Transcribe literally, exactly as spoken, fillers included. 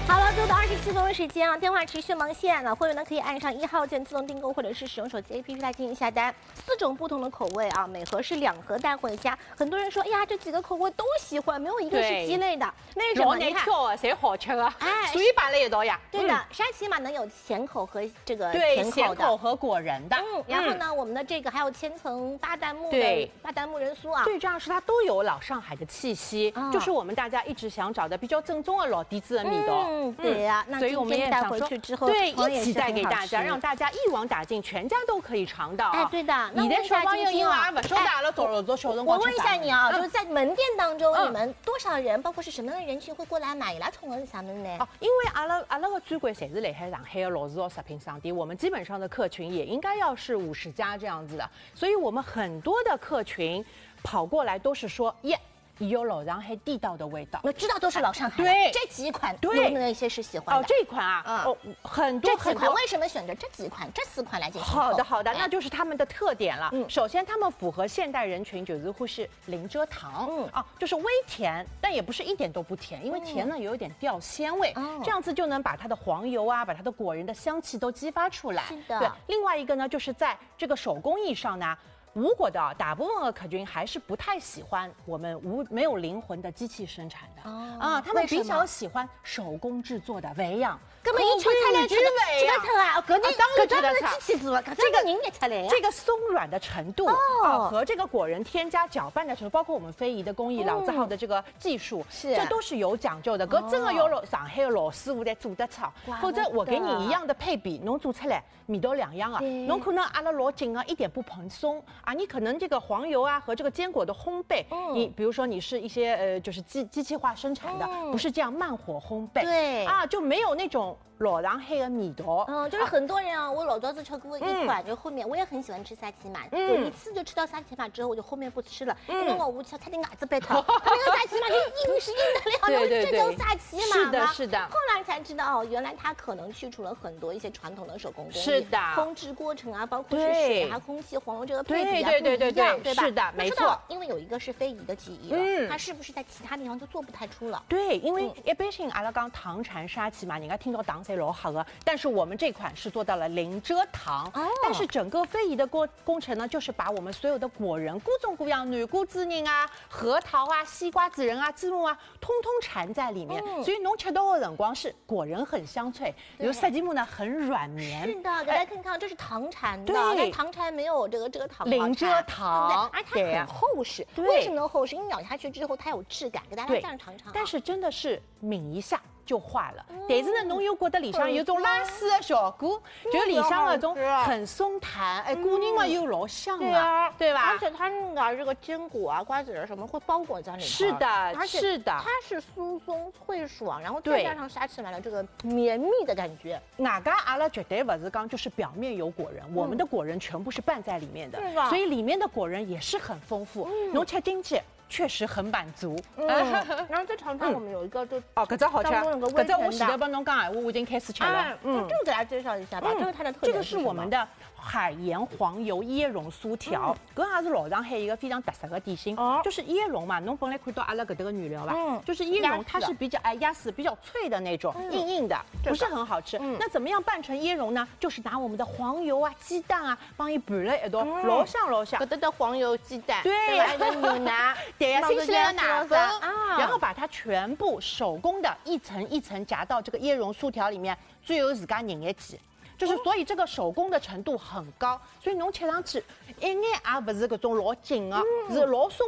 好了，最后的二十七分钟时间啊，电话持续忙线了。会员呢可以按上一号键自动订购，或者是使用手机 A P P 来进行下单。四种不同的口味啊，每盒是两盒带回家。很多人说，哎呀，这几个口味都喜欢，没有一个是鸡肋的。为什么？ 你看，挑啊，谁好吃啊？ 哎， 所以摆了一道呀。 对的，沙琪玛能有咸口和这个对甜口的， 咸口和果仁的。 嗯，然后呢，我们的这个还有千层巴旦木对的巴旦木仁酥啊。 最重要是它都有老上海的气息，就是我们大家一直想找的比较正宗的老底子的味道。 嗯，对呀。 所以我们也带想说， 回去之后， 对，一起带给大家，让大家一网打尽，全家都可以尝到。 哎，对的。 你的小朋友因为不晓得了，走了走小辰光。 我问一下你啊，就是在门店当中，你们多少人，包括是什么样的人群会过来买伊拉葱的是啥么呢？ 哦，因为阿拉阿拉个专柜侪是辣海上海的老字号食品商店，我们基本上的客群也应该要是五十家这样子的，所以我们很多的客群跑过来都是说耶。有老上海地道的味道， 我知道都是老上海。 对， 这几款对有哪些是喜欢的？ 哦，这一款啊，哦，很多这几款为什么选择这几款、这四款来进行？ 好的，好的，那就是他们的特点了。嗯，首先他们符合现代人群，就是会是零蔗糖，嗯啊，就是微甜，但也不是一点都不甜，因为甜呢有一点掉鲜味，这样子就能把它的黄油啊，把它的果仁的香气都激发出来。 是的。 对，另外一个呢，就是在这个手工艺上呢。无果的大部分的客群还是不太喜欢我们无没有灵魂的机器生产的哦啊，他们比较喜欢手工制作的维养。 根本一吃出来这个这个出啊，搿你搿专门机器做，搿这个人也出来呀。 这个松软的程度啊，和这个果仁添加搅拌的程度，包括我们非遗的工艺、老字号的这个技术， 是这都是有讲究的。搿真的有老上海的老师傅在做得出，否则我给你一样的配比，侬做出来味道两样啊。侬可能阿拉老紧啊，一点不蓬松啊，你可能这个黄油啊和这个坚果的烘焙，你比如说你是一些呃就是机机器化生产的，不是这样慢火烘焙， 对啊就没有那种。老上海的味道， 嗯，就是很多人啊，我老早子吃过一款，就后面我也很喜欢吃沙琪玛，有一次就吃到沙琪玛之后，我就后面不吃了，因为我无吃，差点牙子被疼，那个沙琪玛就硬是硬得了， 对对对， 这叫沙琪玛是的，是的。 后来才知道哦，原来它可能去除了很多一些传统的手工工艺， 是的， 烘制过程啊，包括是水啊、空气、黄油这个配比啊对对对对对，对吧？ 是的，没错。 因为有一个是非遗的技艺了，它是不是在其他地方就做不太出了？ 对，因为一般性阿拉讲糖产沙琪玛，人家听到糖才老好的。但是我们这款是做到了零蔗糖，哦、但是整个非遗的过工程呢，就是把我们所有的果仁，各种各样南瓜子仁啊、核桃啊、西瓜子仁啊、芝麻啊，通通缠在里面，嗯、所以侬吃到的冷光是果仁很香脆，有沙琪玛呢很软绵。 是的，给大家看看，这是糖缠的， 对， 糖缠没有这个蔗糖， 零蔗糖， 而且它很厚实。为什么能厚实？因为咬下去之后它有质感，给大家这样尝尝。 但是真的是抿一下。就化了，但是呢，侬又觉得里向有种拉丝的效果，就里向那种很松弹，哎，果仁嘛又老香啊，对吧？ 而且它那个这个坚果啊、瓜子什么会包裹在里面， 是的，是的， 它是酥松脆爽，然后再加上沙琪玛的这个绵密的感觉。 哪个阿拉绝对不是讲就是表面有果仁，我们的果仁全部是拌在里面的，所以里面的果仁也是很丰富，侬吃进去。确实很满足， 嗯，然后再尝尝我们有一个就哦，搿只好吃，搿只我前头帮侬讲闲话，我已经开始吃了。 嗯，这个给大家介绍一下吧，这个它的特点这个是我们的海盐黄油椰蓉酥条，搿也是老上海一个非常特色的点心。哦，就是椰蓉嘛，侬本来看到阿拉搿搭个原料吧，嗯，就是椰蓉它是比较哎压死比较脆的那种，硬硬的，不是很好吃。那怎么样拌成椰蓉呢？就是拿我们的黄油啊、鸡蛋啊，帮伊拌了一道，老香老香。 搿搭的黄油、鸡蛋， 对， 还有牛奶。 对呀，新西兰的奶粉啊，然后把它全部手工的一层一层夹到这个椰蓉酥条里面，最后自家拧一起，就是所以这个手工的程度很高，所以侬吃上去一眼也不是搿种老紧的，是老松。